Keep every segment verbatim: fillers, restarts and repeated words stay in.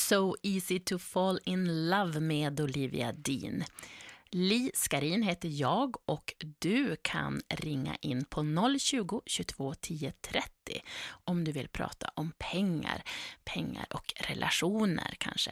So Easy to Fall in Love med Olivia Dean. Li Skarin heter jag och du kan ringa in på noll tjugo, tjugotvå, tio, trettio om du vill prata om pengar, pengar och relationer kanske.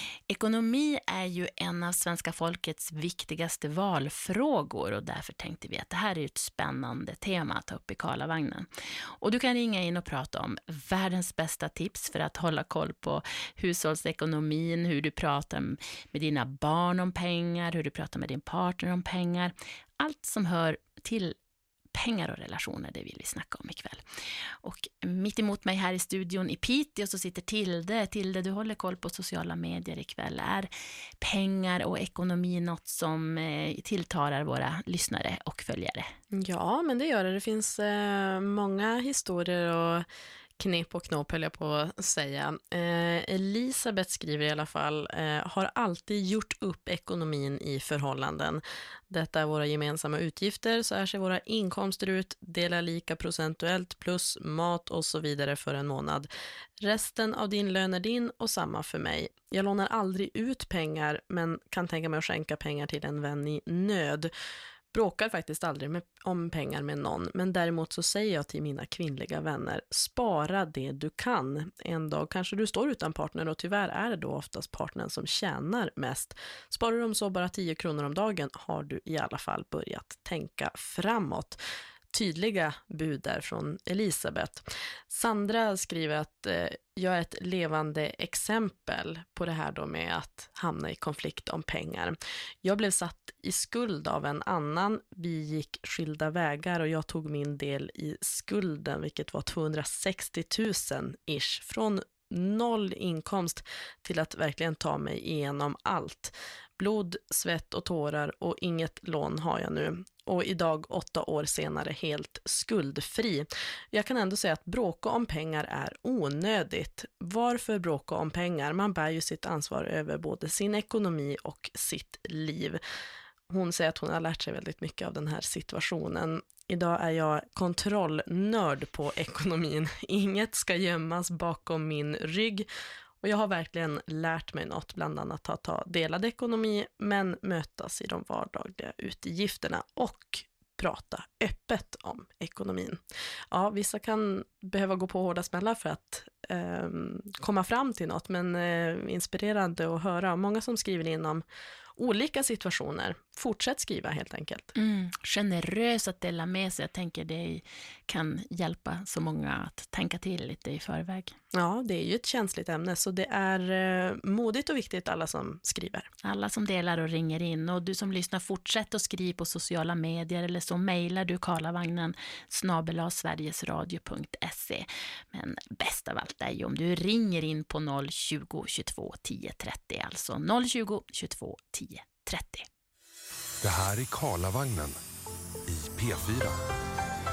Ekonomi är ju en av svenska folkets viktigaste valfrågor och därför tänkte vi att det här är ett spännande tema att ta upp i Karlavagnen. Och du kan ringa in och prata om världens bästa tips för att hålla koll på hushållsekonomin, hur du pratar med dina barn om pengar, hur du pratar med din partner om pengar. Allt som hör till pengar och relationer, det vill vi snacka om ikväll. Och mitt emot mig här i studion i Piteå så sitter Tilde. Tilde, du håller koll på sociala medier ikväll. Är pengar och ekonomi något som eh, tilltalar våra lyssnare och följare? Ja, men det gör det. Det finns eh, många historier och knep och knop höll jag på att säga. Eh, Elisabeth skriver i alla fall, eh, har alltid gjort upp ekonomin i förhållanden. Detta är våra gemensamma utgifter, så här ser våra inkomster ut, delar lika procentuellt plus mat och så vidare för en månad. Resten av din lön är din och samma för mig. Jag lånar aldrig ut pengar men kan tänka mig att skänka pengar till en vän i nöd. Bråkar faktiskt aldrig med, om pengar med någon, men däremot så säger jag till mina kvinnliga vänner, spara det du kan. En dag kanske du står utan partner och tyvärr är det då oftast partnern som tjänar mest. Sparar du om så bara tio kronor om dagen har du i alla fall börjat tänka framåt. Tydliga bud där från Elisabeth. Sandra skriver att eh, jag är ett levande exempel på det här då med att hamna i konflikt om pengar. Jag blev satt i skuld av en annan. Vi gick skilda vägar och jag tog min del i skulden, vilket var tvåhundrasextio tusen ish. Från noll inkomst till att verkligen ta mig igenom allt. Blod, svett och tårar och inget lån har jag nu. Och idag, åtta år senare, helt skuldfri. Jag kan ändå säga att bråka om pengar är onödigt. Varför bråka om pengar? Man bär ju sitt ansvar över både sin ekonomi och sitt liv. Hon säger att hon har lärt sig väldigt mycket av den här situationen. Idag är jag kontrollnörd på ekonomin. Inget ska gömmas bakom min rygg. Och jag har verkligen lärt mig något, bland annat att ta delad ekonomi men mötas i de vardagliga utgifterna och prata öppet om ekonomin. Ja, vissa kan behöva gå på hårda smällar för att eh, komma fram till något, men eh, inspirerande att höra. Många som skriver in om olika situationer. Fortsätt skriva helt enkelt. Mm, generös att dela med sig. Jag tänker det kan hjälpa så många att tänka till lite i förväg. Ja, det är ju ett känsligt ämne så det är eh, modigt och viktigt alla som skriver. Alla som delar och ringer in och du som lyssnar fortsätt att skriva på sociala medier eller så mejlar du karlavagnen snabel-a sverigesradio punkt se. Men bäst av allt är ju om du ringer in på noll tjugo, tjugotvå, tio, trettio, alltså noll tjugo, tjugotvå, tio, trettio. Det här är Karlavagnen i P fyra.